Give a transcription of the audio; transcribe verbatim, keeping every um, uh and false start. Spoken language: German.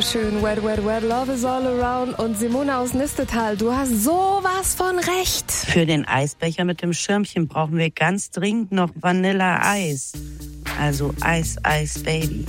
wunderschön. Wet, wet, wet, love is all around. Und Simone aus Nistetal, du hast sowas von recht. Für den Eisbecher mit dem Schirmchen brauchen wir ganz dringend noch Vanilleeis. Also Eis, Eis, Baby.